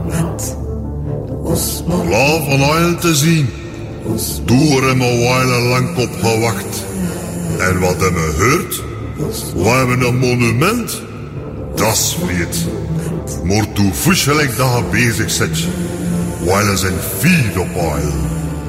Klaar van oil te zien. Door hem een wijle lang op gewacht. En wat hebben we gehoord? We hebben een monument. Dat is vreed. Maar toen voes gelijk dat je bezig zit. Wijle zijn vier op oil.